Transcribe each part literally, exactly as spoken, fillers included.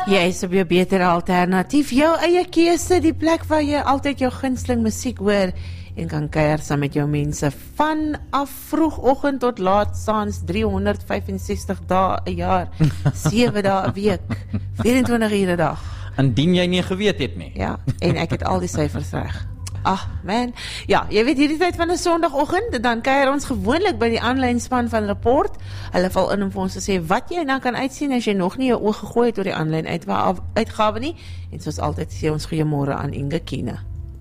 Jy is op jou betere alternatief, jou eie keuse, die plek waar jy altyd jou gunsteling musiek hoor en kan kuier saam met jou mense van af vroegoggend tot laat saans driehonderdvyfensestig dae 'n jaar, sewe dae 'n week, vyf-en-twintig ure 'n dag. Indien jy nie geweet het nie. Ja, en ek het al die syfers reg. Ag man, ja, jy weet hierdie tyd van 'n Sondagoggend, dan kuier ons gewoonlik by die aanlyn span van Rapport. Hulle val in om vir ons te sê wat jy nou kan uitsien as jy nog nie jou oog gegooi het oor die aanlyn uitgawe nie. En soos altyd sê ons goeiemôre aan Inge Kiene.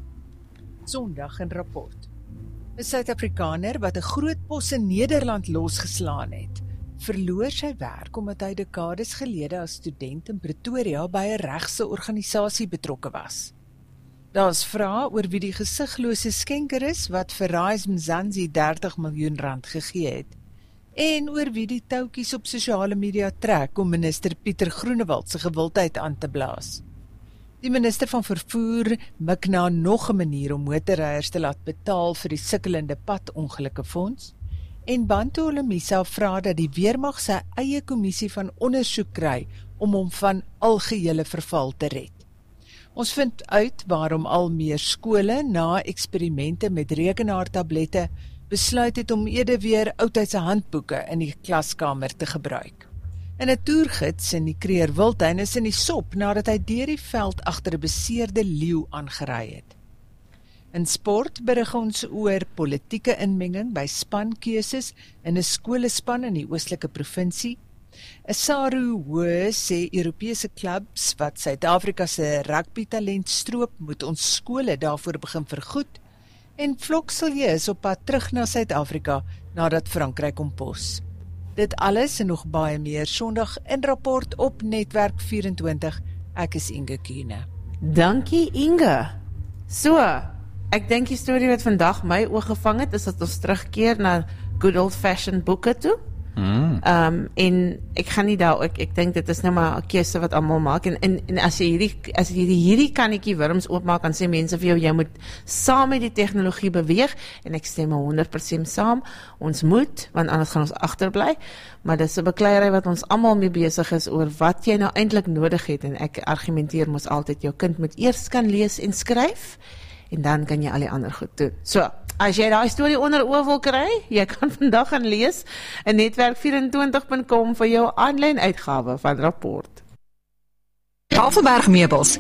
Sondag in Rapport. 'n Suid-Afrikaner wat 'n groot pos in Nederland losgeslaan het, verloor sy werk omdat hy dekades gelede as student in Pretoria by 'n regse organisasie betrokke was. Daar is vrae oor wie die gesiglose skenker is wat vir Rise Mzansi dertig miljoen rand gegee het, en oor wie die touwtjies op sosiale media trek om minister Pieter Groenewald se gewildheid aan te blaas. Die minister van vervoer mik na nog 'n manier om motorryers te laat betaal vir die sukkelende padongelukkefonds, en Bantu Holomisa vra dat die weermag sy eie kommissie van ondersoek kry om hom van algehele verval te red. Ons vind uit waarom al meer skole na eksperimente met rekenaartablette besluit het om eerder weer oudtydse handboeke in die klaskamer te gebruik. En 'n toergids in die Kruger Wildtuin is in die sop nadat hy deur die veld agter 'n beseerde leeu aangery het. In sport berig ons oor politieke inmenging by spankeuses in 'n skolespan in die oostelike provinsie. Asaru Hoë sê Europese klubs wat Suid-Afrika se rugby-talent stroop, moet ons skole daarvoor begin vergoed, en Vlokselje is op pad terug na Suid-Afrika nadat Frankryk hom pos. Dit alles en nog baie meer Sondag in Rapport op Netwerk vyf-en-twintig. Ek is Inge Kiene. Dankie Inge. So, ek dink die storie wat vandag my oog gevang het, is dat ons terugkeer na good old fashioned boeke toe. Mm. Um, en ek gaan nie daar, ek, ek dink dit is nou maar 'n keuse wat almal maak, en, en, en as jy hierdie, as jy hierdie, hierdie kannetjie wurms oopmaak, dan sê mense vir jou, jy moet saam met die tegnologie beweeg, en ek stem honderd persent saam, ons moet, want anders gaan ons agterbly, maar dis 'n bekleierery wat ons almal mee besig is, oor wat jy nou eintlik nodig het, en ek argumenteer mos altyd, jou kind moet eers kan lees en skryf, en dan kan jy al die ander goed doen. So, as jy daai storie onder oë wil kry, jy kan vandag gaan lees in netwerk vyf-en-twintig punt com vir jou aanlyn uitgawe van Rapport. Tafelberg Meubels